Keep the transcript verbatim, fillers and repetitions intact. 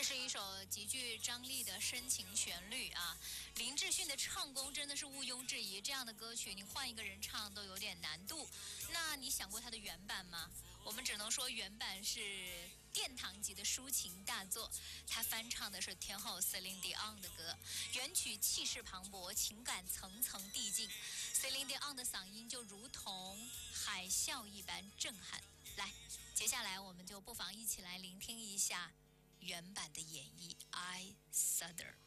是一首极具张力的深情旋律啊，林志炫的唱功真的是毋庸置疑。这样的歌曲，你换一个人唱都有点难度。那你想过它的原版吗？我们只能说原版是殿堂级的抒情大作，他翻唱的是天后 Celine Dion 的歌，原曲气势磅礴，情感层层递进。Celine Dion 的嗓音就如同海啸一般震撼。来，接下来我们就不妨一起来聆听一下原版的演绎 I Sutter。